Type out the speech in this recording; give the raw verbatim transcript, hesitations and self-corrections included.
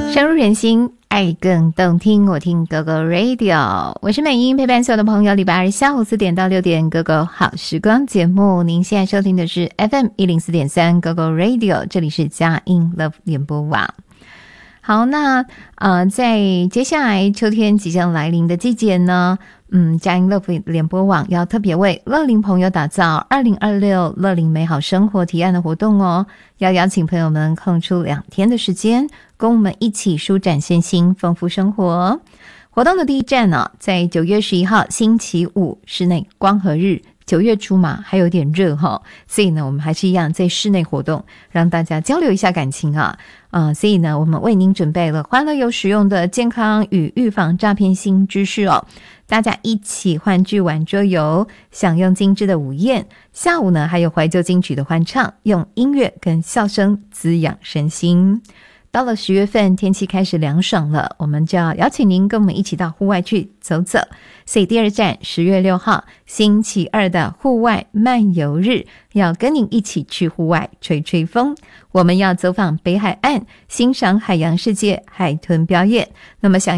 深入人心，爱更动听，我听狗狗 Radio， 我是美英，陪伴所有的朋友，礼拜二下午四点到六点，狗狗好时光节目，您现在收听的是 F M 一零四点三 狗狗 Radio， 这里是佳音 Love 联播网。好，那呃，在接下来秋天即将来临的季节呢，嗯，佳音 Love 联播网要特别为乐龄朋友打造二零二六乐龄美好生活提案的活动哦，要邀请朋友们空出两天的时间，跟我们一起舒展身心，丰富生活。活动的第一站呢、哦，在九月十一号星期五室内光合日。九月初嘛，还有点热哈，所以呢，我们还是一样在室内活动，让大家交流一下感情啊，啊、呃，所以呢，我们为您准备了欢乐又实用的健康与预防诈骗新知识哦，大家一起欢聚玩桌游，享用精致的午宴，下午呢还有怀旧金曲的欢唱，用音乐跟笑声滋养身心。到了十月份，天气开始凉爽了，我们就要邀请您跟我们一起到户外去走走。所以第二站十月六号星期二的户外漫游日，要跟您一起去户外吹吹风。我们要走访北海岸，欣赏海洋世界海豚表演。那么想